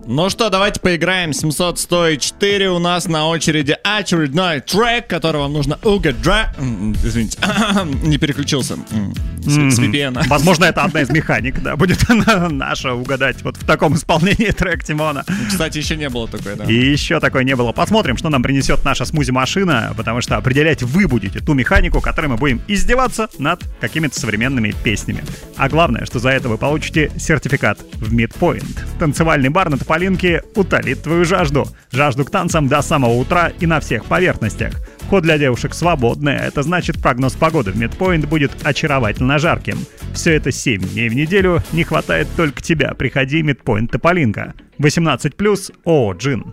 Ну что, давайте поиграем. 700-104. У нас на очереди очередной трек, который вам нужно угадать. Извините, не переключился с VPN. Возможно, это одна из механик, да, будет наша угадать вот в таком исполнении трек Тимона. Кстати, еще не было такой, да. И еще такой не было. Посмотрим, что нам принесет наша смузи-машина, потому что определять вы будете ту механику, которой мы будем издеваться над какими-то современными песнями. А главное, что за это вы получите сертификат в Midpoint. Танцевальный бар на Тополинке утолит твою жажду. Жажду к танцам до самого утра и на всех поверхностях. Вход для девушек свободный, это значит, прогноз погоды в Midpoint будет очаровательно жарким. Все это 7 дней в неделю, не хватает только тебя. Приходи, Midpoint Тополинка. 18+, ООО «Джин».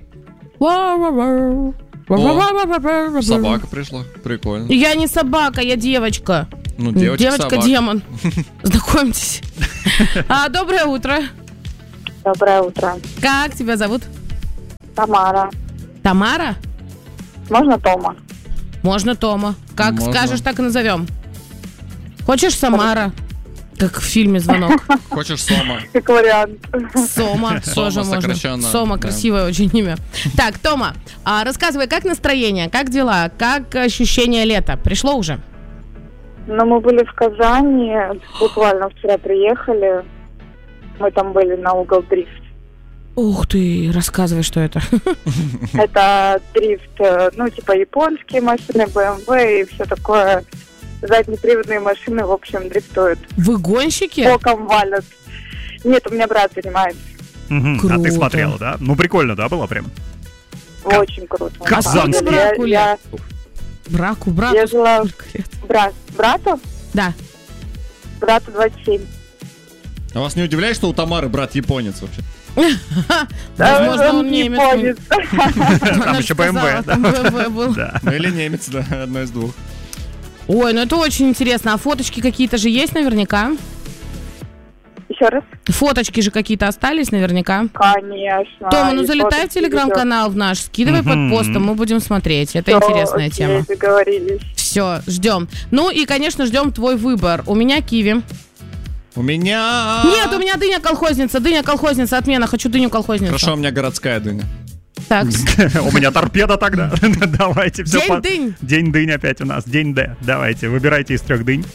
О, собака пришла, прикольно. Я не собака, я девочка. Ну, девочка-демон. Знакомьтесь. Доброе утро. Доброе утро. Как тебя зовут? Тамара. Тамара? Можно Тома? Можно Тома. Как Можно. скажешь, так и назовем. Хочешь Самара? Как в фильме «Звонок». Хочешь Сома? Как вариант. Сома тоже можно. сокращенно. Сома, Да. красивое очень имя. Так, Тома, рассказывай, как настроение, как дела, как ощущение лета? Пришло уже? Ну, мы были в Казани, буквально вчера приехали. Мы там были на угол дрифт. Ух ты, рассказывай, что это. Это дрифт, ну, типа японские машины, BMW и все такое. Заднеприводные машины, в общем, дрифтуют. Вы гонщики? Боком валят. Нет, у меня брат занимается. А Круто. ты смотрела, да? Ну, прикольно, да, было прям? Очень круто. Казанский. Браку Я Браку. жила Сколько лет? брату? Да. Брату 27. А вас не удивляет, что у Тамары брат японец вообще? Возможно, он немец. японец. Там еще BMW, Там да? BMW был. Да. Ну или немец, да, одно из двух. Ой, ну это очень интересно. А фоточки какие-то же есть наверняка? Еще раз? Фоточки же какие-то остались наверняка. Конечно. Тома, ну И залетай в фоточки, телеграм-канал в наш, скидывай под постом, мы будем смотреть. Это интересная окей, тема. договорились. Все, ждем. Ну и, конечно, ждем твой выбор. У меня киви. У меня... Нет, у меня дыня-колхозница. Дыня-колхозница, отмена. Хочу дыню-колхозницу. Хорошо, у меня городская дыня. Так. У меня торпеда тогда. Давайте все. День дынь. День дынь опять у нас. День Д. Давайте, выбирайте из 3 дынь.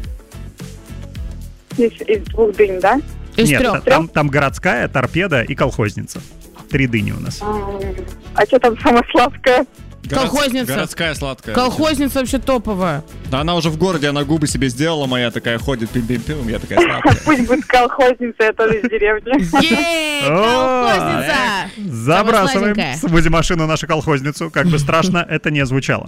Из 2 дынь, да? Из Нет, 3. там городская, торпеда и колхозница. 3 дыни у нас. А что там самое сладкое? Колхозница. Городская сладкая. Колхозница вообще топовая. Да она уже в городе, она губы себе сделала, моя такая ходит, пим-пим-пим, я такая сладкая. Пусть будет колхозница, я тоже из деревни. Ей, колхозница. Забрасываем сладенькая. смузи-машину нашу колхозницу. Как бы страшно это не звучало.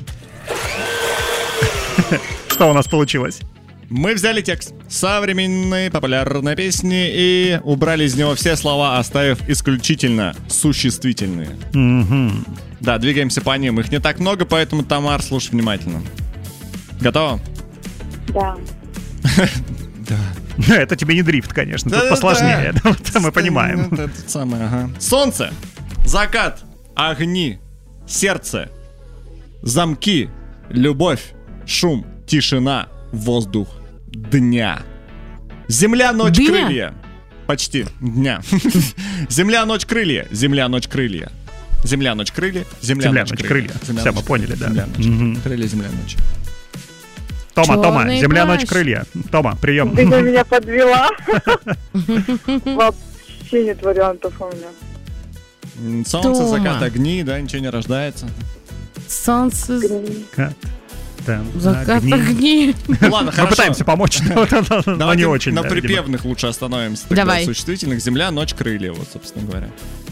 Что у нас получилось? Мы взяли текст современной популярной песни и убрали из него все слова, оставив исключительно существительные. Да, двигаемся по ним. Их не так много, поэтому, Тамар, слушай внимательно. Готово? Да. Это тебе не дрифт, конечно. Тут посложнее. Мы понимаем. Это самое, ага. Солнце, закат, огни, сердце, замки, любовь, шум, тишина, воздух, дня. Земля, ночь, Дыня? крылья. Почти. Дня. Земля, ночь, крылья. Земля, ночь, крылья. Земля, ночь, крылья. Земля, ночь, крылья. Все, мы поняли, да. Земля, ночь, крылья, земля, ночь. Тома, Чёрный земля, плащ. ночь, крылья. Тома, прием. Ты меня подвела. Вообще нет вариантов у меня. Солнце, Тома. закат, огни, да, ничего не рождается. Солнце, закат, Огни. огни. Ладно, Мы хорошо. пытаемся помочь, но Давайте не очень. на да, видимо. припевных лучше остановимся. Тогда Давай. существительных. Земля, ночь, крылья, вот, собственно говоря.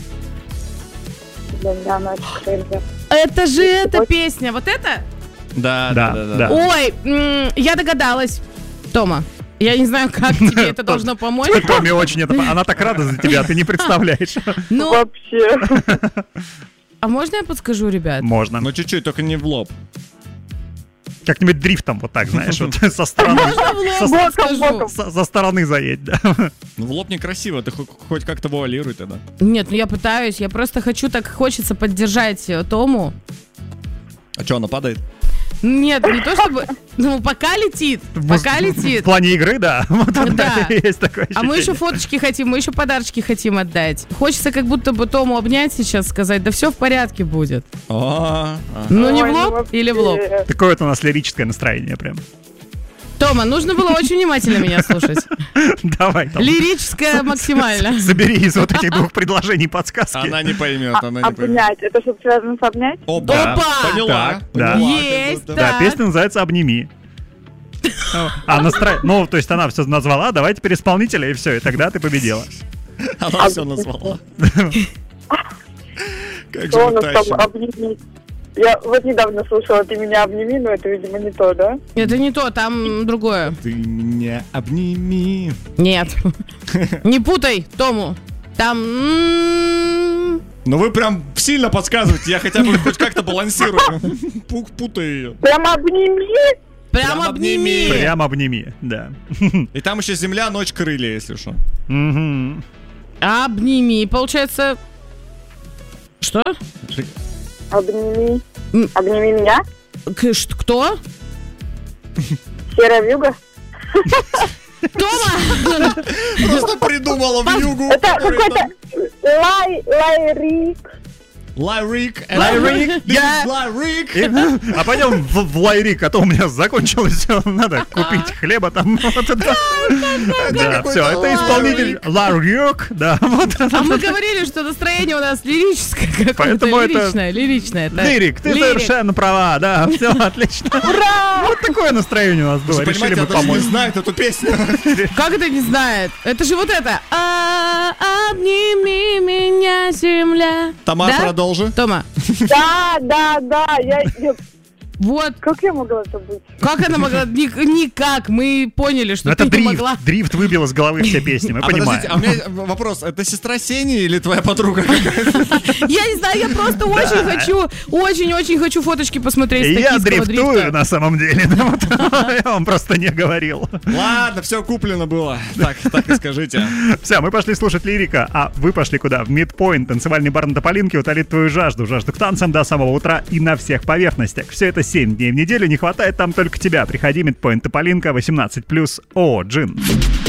Земля, ночь, крылья. Это же эта песня. Вот это? Да. Ой, я догадалась. Тома, я не знаю, как тебе это должно помочь. Томе очень это... Она так рада за тебя, ты не представляешь. Ну, Вообще. а можно я подскажу, ребят? Можно. Но чуть-чуть, только не в лоб. Как-нибудь дрифтом вот так, знаешь, вот со стороны. Можно в лоб подскажу? За стороны заедь, да. Ну, в лоб некрасиво, ты хоть как-то вуалируй тогда. Нет, ну я пытаюсь, я просто хочу, так хочется поддержать Тому. А что, она падает? Нет, не то чтобы... Ну, пока летит. В плане игры, да. Вот Да. есть такое А мы еще ощущение. фоточки хотим, мы еще подарочки хотим отдать. Хочется как будто бы Тому обнять сейчас, сказать, да все в порядке будет. Ну, не в Ой, ну лоб вообще. или в лоб? Такое вот у нас лирическое настроение прям. Тома, нужно было очень внимательно меня слушать. Давай там. Лирическое максимально. Забери из вот этих двух предложений подсказки. Она не поймет, она не поймет. Обнять. Это что-то связано с обнять? Опа! Поняла. Так, да. поняла. Есть, Да. Да, да. песня называется «Обними». Ну, то есть она все назвала, давай теперь исполнителя, и все, и тогда ты победила. Она все назвала. Как же Что у мы нас там тащим. обними? Я вот недавно слушала «Ты меня обними», но это, видимо, не то, да? Это не то, там другое. Ты меня обними. Нет. Не путай Тому. Там... Ну вы прям сильно подсказываете, я хотя бы хоть как-то балансирую. Путай ее. Прям обними! Прям обними. Прям обними, да. И там еще земля, ночь, крылья, если что. Мгм. Обними. Получается... Что? Обними. Обними меня? Кто? Серая вьюга? Тома! Просто придумала в югу. Это какой-то лайрик. Лайрик. Лайрик, я- Лайрик. А пойдем в Лайрик, а то у меня закончилось все. Надо купить хлеба там. Вот это. Да, какой-то все, это исполнитель Лайрик. Да, вот. А мы говорили, что настроение у нас лирическое какое-то. Поэтому это- Лиричное. да. Лирик, ты Лирик. совершенно права, да, все отлично. Ура! Вот такое настроение у нас было. Вы Решили понимаете, мы я даже не помочь. знаю эту песню. Как это не знает? Это же вот это. Обними меня, земля. Тамар, Да? продолжи. Тома, Да. вот. Как я могла забыть? Как она могла? Никак. Мы поняли, что Ну, ты это не дрифт. могла. Дрифт выбил из головы все песни, мы понимаем. Подождите, а у меня вопрос. Это сестра Сени или твоя подруга какая-то? Я не знаю, я просто очень хочу фоточки посмотреть с Я токийского дрифтую дрифта. на самом деле. да, вот. Я вам просто не говорил. Ладно, все куплено было. Так и скажите. Все, мы пошли слушать лирика, а вы пошли куда? В Midpoint, танцевальный бар на Тополинке утолит твою жажду к танцам до самого утра и на всех поверхностях. Все это 7 дней в неделю, не хватает там только тебя. Приходи, Midpoint Тополинка, 18+, ООО «Джин».